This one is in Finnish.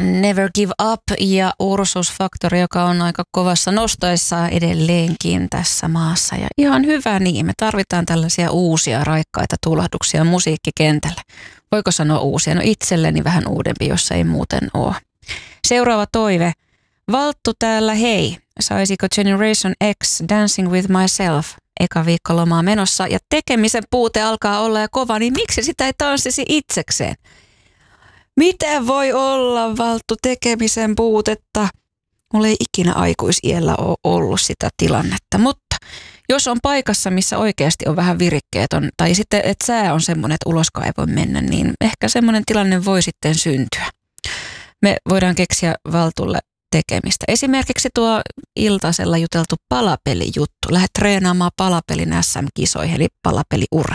Never Give Up ja Ursus Factor, joka on aika kovassa nostoissa edelleenkin tässä maassa. Ja ihan hyvä niin, me tarvitaan tällaisia uusia raikkaita tulehduksia musiikkikentälle. Voiko sanoa uusia? No itselleni vähän uudempi, jos ei muuten ole. Seuraava toive. Valttu täällä, hei. Saisiko Generation X Dancing with Myself eka viikkolomaa menossa ja tekemisen puute alkaa olla ja kova, niin miksi sitä ei tanssisi itsekseen? Miten voi olla, Valttu, tekemisen puutetta? Mulla ei ikinä aikuisiällä ole ollut sitä tilannetta, mutta jos on paikassa, missä oikeasti on vähän virikkeetön, tai sitten, että sää on semmoinen, että uloskaan ei voi mennä, niin ehkä semmoinen tilanne voi sitten syntyä. Me voidaan keksiä Valtulle tekemistä. Esimerkiksi tuo iltasella juteltu palapelijuttu. Lähdet treenaamaan palapelin SM-kisoihin, eli palapeliurheilu.